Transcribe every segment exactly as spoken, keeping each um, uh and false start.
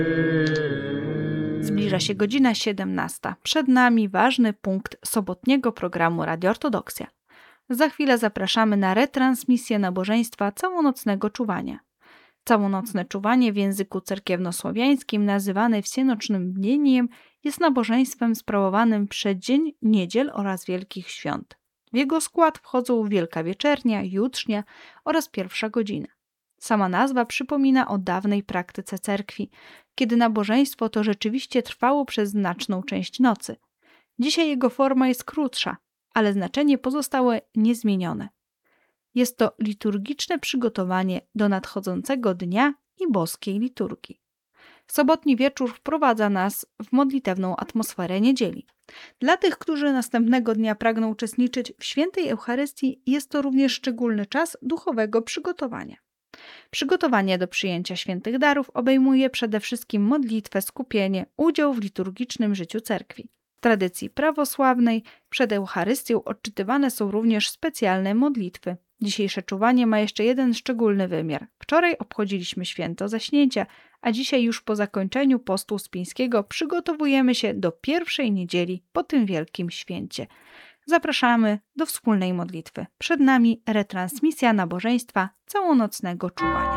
Zbliża się godzina siedemnasta. Przed nami ważny punkt sobotniego programu Radio Ortodoksja. Za chwilę zapraszamy na retransmisję nabożeństwa całonocnego czuwania. Całonocne czuwanie w języku cerkiewnosłowiańskim, nazywane wsienocznym bdnieniem, jest nabożeństwem sprawowanym w przeddzień niedziel oraz wielkich świąt. W jego skład wchodzą Wielka Wieczernia, Jutrznia oraz pierwsza godzina. Sama nazwa przypomina o dawnej praktyce cerkwi, kiedy nabożeństwo to rzeczywiście trwało przez znaczną część nocy. Dzisiaj jego forma jest krótsza, ale znaczenie pozostało niezmienione. Jest to liturgiczne przygotowanie do nadchodzącego dnia i boskiej liturgii. Sobotni wieczór wprowadza nas w modlitewną atmosferę niedzieli. Dla tych, którzy następnego dnia pragną uczestniczyć w świętej Eucharystii, jest to również szczególny czas duchowego przygotowania. Przygotowanie do przyjęcia świętych darów obejmuje przede wszystkim modlitwę, skupienie, udział w liturgicznym życiu cerkwi. W tradycji prawosławnej przed Eucharystią odczytywane są również specjalne modlitwy. Dzisiejsze czuwanie ma jeszcze jeden szczególny wymiar. Wczoraj obchodziliśmy święto Zaśnięcia, a dzisiaj już po zakończeniu postu spińskiego przygotowujemy się do pierwszej niedzieli po tym wielkim święcie. Zapraszamy do wspólnej modlitwy. Przed nami retransmisja nabożeństwa całonocnego czuwania.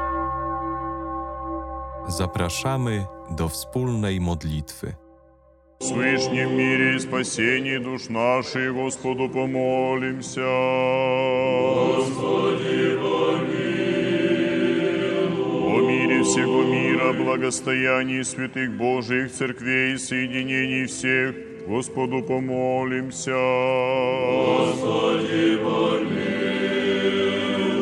Zapraszamy do wspólnej modlitwy. В Всевышнем мире и спасении душ наших Господу помолимся. Господи, помилуй. О мире всего мира, благостоянии святых Божиих церквей и соединений всех Господу помолимся. Господи, помилуй.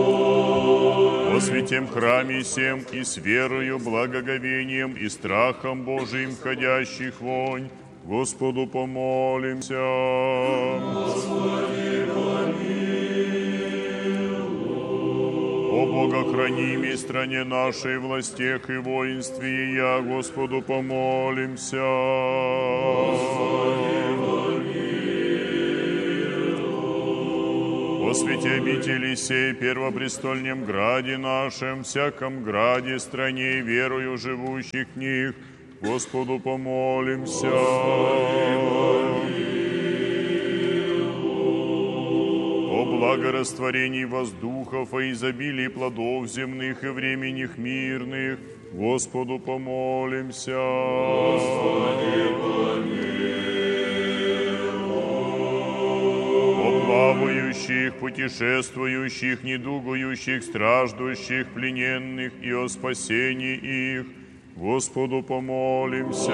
О святем храме сем и с верою, благоговением и страхом Божиим входящих вонь, Господу помолимся. Господи, помилуй. О богохранимой стране нашей, властях и воинстве ея, Господу помолимся. Господи, о святе обители сей, первопрестольном граде нашем, всяком граде, стране и верою живущих в них, Господу помолимся. О благорастворении воздухов, о изобилии плодов земных и временных мирных, Господу помолимся. Господи, плавающих, путешествующих, недугующих, страждущих, плененных и о спасении их, Господу помолимся.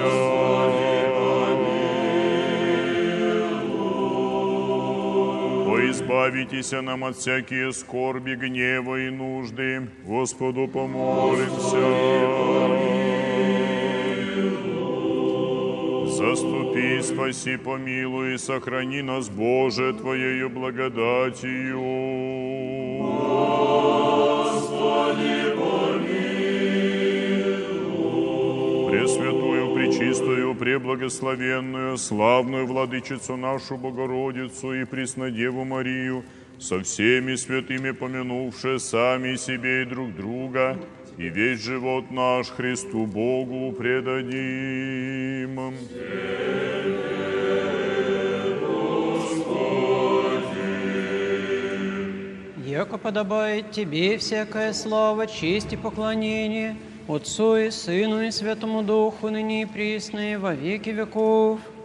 О избавитесь нам от всякие скорби, гнева и нужды, Господу помолимся. Заступи, спаси, помилуй и сохрани нас, Боже, Твоею благодатью. Господи, помилуй. Пресвятую, пречистую, преблагословенную, славную Владычицу нашу Богородицу и Преснодеву Марию, со всеми святыми помянувши сами себе и друг друга, и весь живот наш Христу Богу предадим. Яко подобает Тебе всякая слава, честь и поклонение, Отцу и Сыну и Святому Духу, ныне и присно и во веки веков.